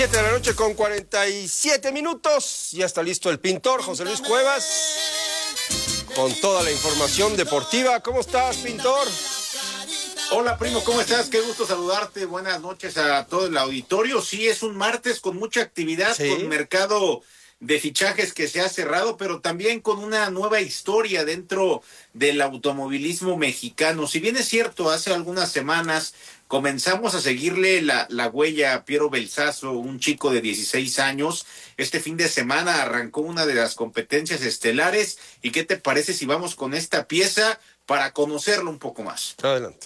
7 de la noche con 47 minutos. Ya está listo el pintor José Luis Cuevas con toda la información deportiva. ¿Cómo estás, pintor? Hola, primo, ¿cómo estás? Qué gusto saludarte. Buenas noches a todo el auditorio. Sí, es un martes con mucha actividad, Sí. con mercado de fichajes que se ha cerrado, pero también con una nueva historia dentro del automovilismo mexicano. Si bien es cierto, hace algunas semanas comenzamos a seguirle la huella a Piero Belsazo, un chico de 16 años. Este fin de semana arrancó una de las competencias estelares. ¿Y qué te parece si vamos con esta pieza para conocerlo un poco más? Adelante.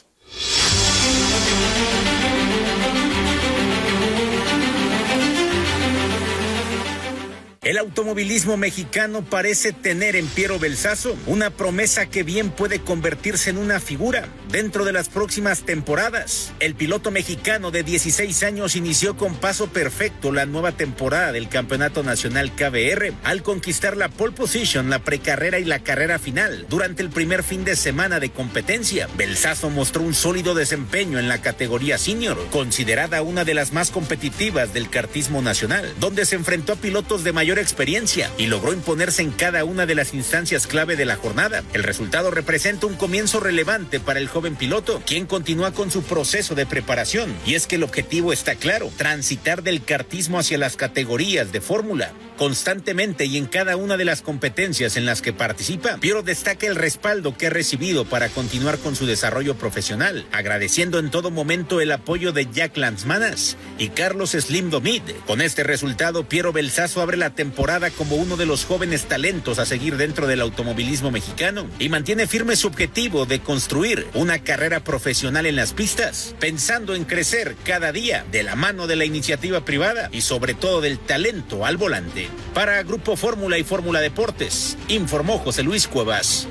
El automovilismo mexicano parece tener en Piero Belsazo una promesa que bien puede convertirse en una figura dentro de las próximas temporadas. El piloto mexicano de 16 años inició con paso perfecto la nueva temporada del Campeonato Nacional KBR al conquistar la pole position, la precarrera y la carrera final. Durante el primer fin de semana de competencia, Belsazo mostró un sólido desempeño en la categoría senior, considerada una de las más competitivas del kartismo nacional, donde se enfrentó a pilotos de mayor experiencia y logró imponerse en cada una de las instancias clave de la jornada. El resultado representa un comienzo relevante para el joven piloto, quien continúa con su proceso de preparación. Y es que el objetivo está claro: transitar del kartismo hacia las categorías de fórmula. Constantemente y en cada una de las competencias en las que participa, Piero destaca el respaldo que ha recibido para continuar con su desarrollo profesional, agradeciendo en todo momento el apoyo de Jack Lanzmanas y Carlos Slim Domit. Con este resultado, Piero Belsazo abre la temporada como uno de los jóvenes talentos a seguir dentro del automovilismo mexicano y mantiene firme su objetivo de construir una carrera profesional en las pistas, pensando en crecer cada día de la mano de la iniciativa privada y sobre todo del talento al volante. Para Grupo Fórmula y Fórmula Deportes, informó José Luis Cuevas.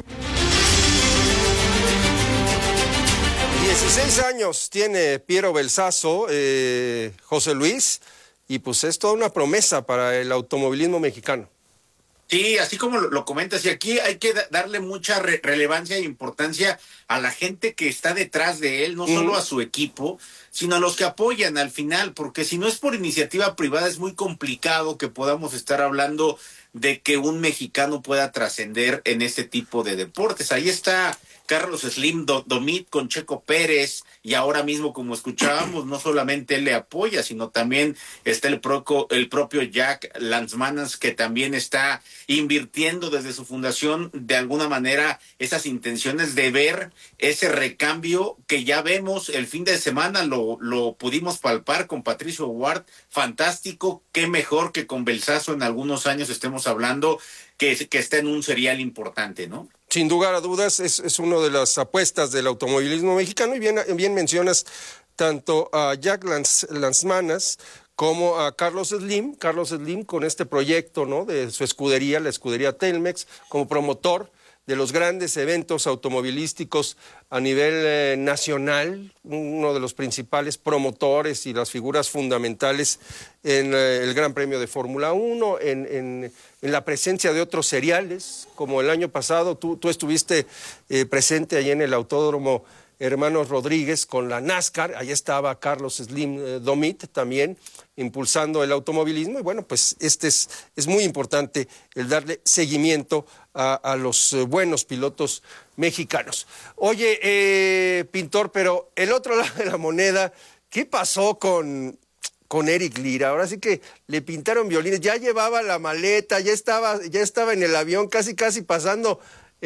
16 años tiene Piero Belsazo, José Luis, y pues es toda una promesa para el automovilismo mexicano. Sí, así como lo comentas, y aquí hay que darle mucha relevancia e importancia a la gente que está detrás de él, no solo a su equipo, sino a los que apoyan al final, porque si no es por iniciativa privada es muy complicado que podamos estar hablando de que un mexicano pueda trascender en este tipo de deportes. Ahí está Carlos Slim Domit con Checo Pérez, y ahora mismo, como escuchábamos, no solamente él le apoya, sino también está el propio Jack Lanzmanas, que también está invirtiendo desde su fundación de alguna manera esas intenciones de ver ese recambio que ya vemos el fin de semana, lo pudimos palpar con Patricio Ward, fantástico. Qué mejor que con Belsazo en algunos años estemos hablando que está en un serial importante, ¿no? Sin lugar a dudas, es una de las apuestas del automovilismo mexicano, y bien mencionas tanto a Jack Lanzmanas como a Carlos Slim con este proyecto, ¿no?, de su escudería, la escudería Telmex, como promotor de los grandes eventos automovilísticos a nivel nacional, uno de los principales promotores y las figuras fundamentales en el Gran Premio de Fórmula 1, en la presencia de otros seriales, como el año pasado tú estuviste presente allí en el Autódromo Hermanos Rodríguez con la NASCAR. Ahí estaba Carlos Slim Domit también impulsando el automovilismo, y bueno, pues es muy importante el darle seguimiento a los buenos pilotos mexicanos. Oye, pintor, pero el otro lado de la moneda, ¿qué pasó con Eric Lira? Ahora sí que le pintaron violines, ya llevaba la maleta, ya estaba en el avión, casi pasando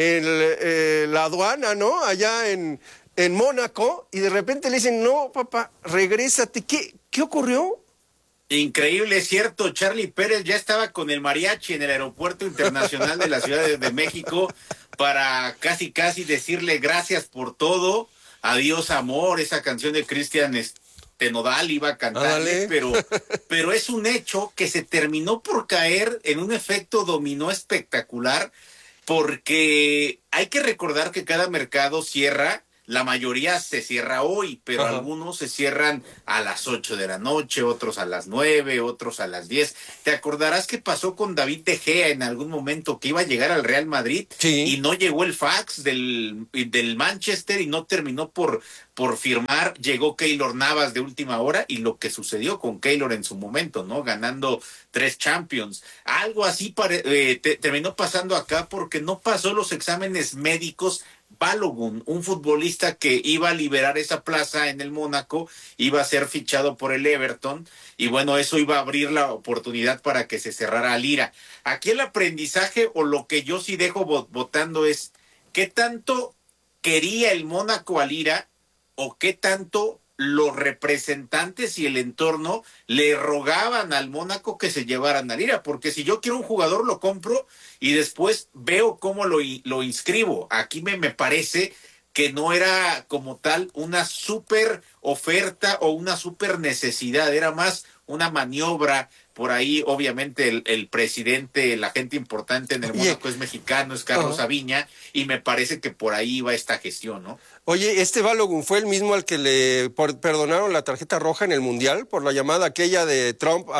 la aduana, ¿no?, allá en Mónaco, y de repente le dicen: no, papá, regrésate. ¿Qué ocurrió? Increíble, es cierto. Charlie Pérez ya estaba con el mariachi en el Aeropuerto Internacional de la Ciudad de México para casi decirle gracias por todo, adiós amor, esa canción de Cristian Nodal iba a cantarle, pero es un hecho que se terminó por caer en un efecto dominó espectacular, porque hay que recordar que cada mercado cierra la mayoría se cierra hoy, pero algunos se cierran a las 8 de la noche, otros a las 9, otros a las 10. ¿Te acordarás qué pasó con David De Gea en algún momento, que iba a llegar al Real Madrid y no llegó el fax del Manchester y no terminó por firmar? Llegó Keylor Navas de última hora y lo que sucedió con Keylor en su momento, ¿no? Ganando 3 Champions. Algo así terminó pasando acá porque no pasó los exámenes médicos. Balogun, un futbolista que iba a liberar esa plaza en el Mónaco, iba a ser fichado por el Everton y bueno, eso iba a abrir la oportunidad para que se cerrara a Lira. Aquí el aprendizaje, o lo que yo sí dejo votando, es ¿qué tanto quería el Mónaco a Lira o qué tanto los representantes y el entorno le rogaban al Mónaco que se llevaran a Lira? Porque si yo quiero un jugador, lo compro y después veo cómo lo inscribo. Aquí me parece que no era como tal una súper oferta o una súper necesidad, era más una maniobra. Por ahí, obviamente, el presidente, la gente importante en el Mónaco es mexicano, es Carlos Aviña, y me parece que por ahí va esta gestión, ¿no? Oye, este Balogun fue el mismo al que le perdonaron la tarjeta roja en el Mundial por la llamada aquella de Trump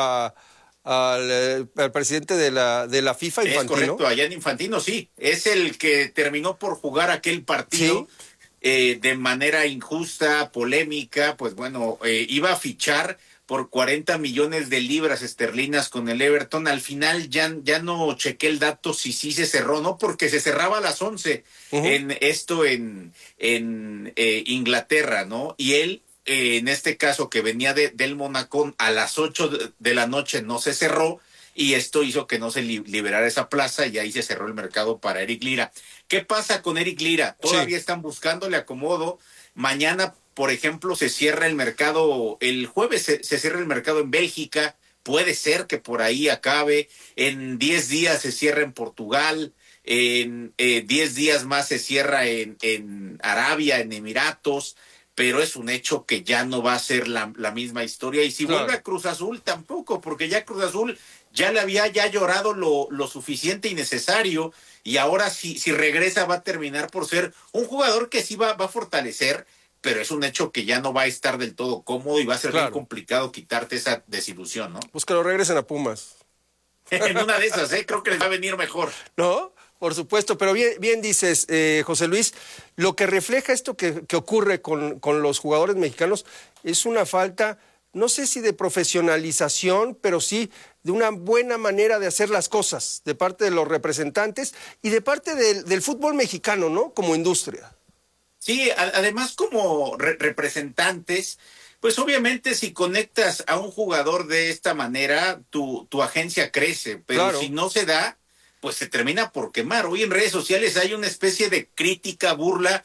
al presidente de la FIFA, Infantino. Es correcto, allá en Infantino, sí. Es el que terminó por jugar aquel partido de manera injusta, polémica. Pues bueno, iba a fichar por 40 millones de libras esterlinas con el Everton. Al final ya no chequé el dato si sí se cerró, ¿no? Porque se cerraba a las 11 en Inglaterra, ¿no? Y él, en este caso que venía del Mónaco, a las 8 de la noche no se cerró y esto hizo que no se liberara esa plaza y ahí se cerró el mercado para Eric Lira. ¿Qué pasa con Eric Lira? Todavía están buscándole acomodo. Mañana, por ejemplo, se cierra el mercado, el jueves se cierra el mercado en Bélgica, puede ser que por ahí acabe, en 10 días se cierra en Portugal, en 10 días más se cierra en Arabia, en Emiratos, pero es un hecho que ya no va a ser la misma historia. Y si vuelve a Cruz Azul, tampoco, porque ya Cruz Azul ya le había llorado lo suficiente y necesario, y ahora si regresa va a terminar por ser un jugador que sí va a fortalecer, pero es un hecho que ya no va a estar del todo cómodo y va a ser bien complicado quitarte esa desilusión, ¿no? Pues que lo regresen a Pumas. En una de esas, creo que les va a venir mejor. ¿No? Por supuesto, pero bien dices, José Luis, lo que refleja esto que ocurre con los jugadores mexicanos es una falta, no sé si de profesionalización, pero sí de una buena manera de hacer las cosas de parte de los representantes y de parte del fútbol mexicano, ¿no? Como industria. Sí, además como representantes, pues obviamente si conectas a un jugador de esta manera, tu agencia crece, pero si no se da, pues se termina por quemar. Hoy en redes sociales hay una especie de crítica, burla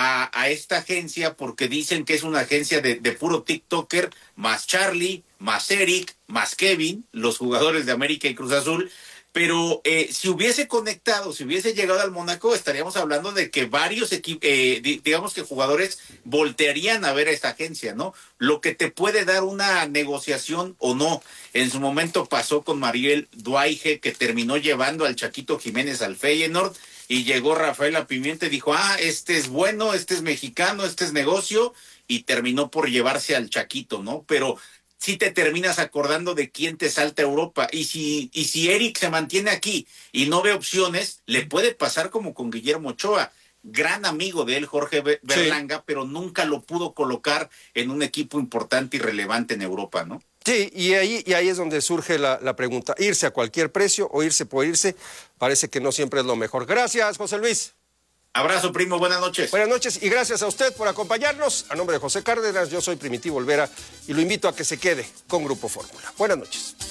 a esta agencia porque dicen que es una agencia de puro TikToker, más Charlie, más Eric, más Kevin, los jugadores de América y Cruz Azul. Pero si hubiese conectado, si hubiese llegado al Mónaco, estaríamos hablando de que varios equipos, digamos que jugadores voltearían a ver a esta agencia, ¿no? Lo que te puede dar una negociación o no. En su momento pasó con Mariel Duaige, que terminó llevando al Chaquito Jiménez al Feyenoord, y llegó Rafael Pimienta y dijo, este es bueno, este es mexicano, este es negocio, y terminó por llevarse al Chaquito, ¿no? Pero si te terminas acordando de quién te salta a Europa. Y si Eric se mantiene aquí y no ve opciones, le puede pasar como con Guillermo Ochoa, gran amigo de él, Jorge Berlanga, pero nunca lo pudo colocar en un equipo importante y relevante en Europa, ¿no? Sí, y ahí es donde surge la pregunta. Irse a cualquier precio o irse por irse, parece que no siempre es lo mejor. Gracias, José Luis. Abrazo, primo, buenas noches. Buenas noches y gracias a usted por acompañarnos. A nombre de José Cárdenas, yo soy Primitivo Olvera y lo invito a que se quede con Grupo Fórmula. Buenas noches.